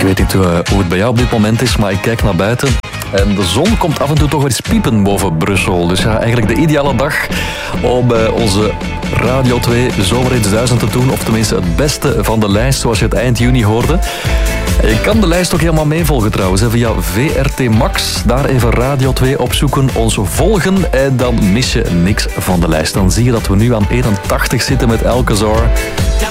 Ik weet niet hoe het bij jou op dit moment is, maar ik kijk naar buiten. En de zon komt af en toe toch weer eens piepen boven Brussel. Dus ja, eigenlijk de ideale dag om onze Radio 2 Zomerhits 1000 te doen. Of tenminste het beste van de lijst, zoals je het eind juni hoorde. En je kan de lijst ook helemaal meevolgen trouwens. Via VRT Max, daar even Radio 2 opzoeken, ons volgen. En dan mis je niks van de lijst. Dan zie je dat we nu aan 81 zitten met Alcazar.